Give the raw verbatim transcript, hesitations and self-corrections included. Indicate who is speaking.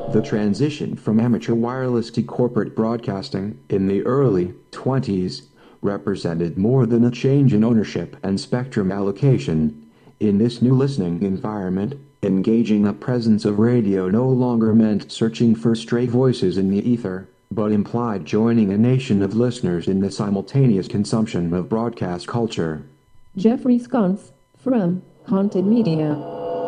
Speaker 1: The transition from amateur wireless to corporate broadcasting in the early twenties represented more than a change in ownership and spectrum allocation. In this new listening environment, engaging a presence of radio no longer meant searching for stray voices in the ether, but implied joining a nation of listeners in the simultaneous consumption of broadcast culture.
Speaker 2: Jeffrey Sconce, from Haunted Media.